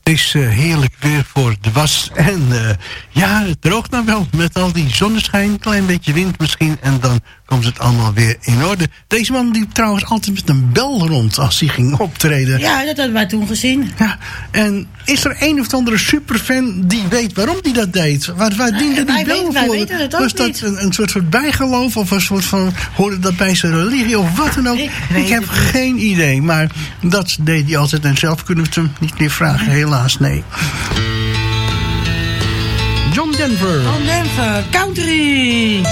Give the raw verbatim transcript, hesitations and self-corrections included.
Het is uh, heerlijk weer voor de was. En uh, ja, het droogt nou wel met al die zonneschijn. Een klein beetje wind misschien. En dan komt het allemaal weer in orde. Deze man die trouwens altijd met een bel rond als hij ging optreden. Ja, dat hadden wij toen gezien. Ja, en is er een of andere superfan die weet waarom hij dat deed? Waar, waar diende die bel wij voor? weten het ook was dat niet. een, een soort van bijgeloof? Of een soort van, hoorde dat bij zijn religie? Of wat dan ook? Ik, Ik heb geen idee. Maar dat deed hij altijd. En zelf kunnen we het hem niet meer vragen. Helaas, nee. John Denver. John Denver, country.